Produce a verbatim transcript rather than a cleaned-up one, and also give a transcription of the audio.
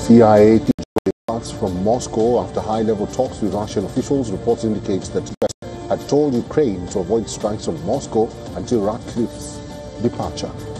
C I A departs from Moscow after high-level talks with Russian officials. Reports indicate that the U S had told Ukraine to avoid strikes on Moscow until Ratcliffe's departure.